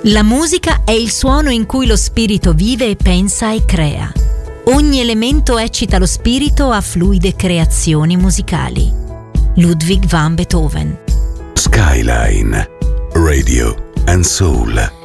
La musica è il suono in cui lo spirito vive, pensa e crea. Ogni elemento eccita lo spirito a fluide creazioni musicali. Ludwig van Beethoven. Skyline Radio and Soul.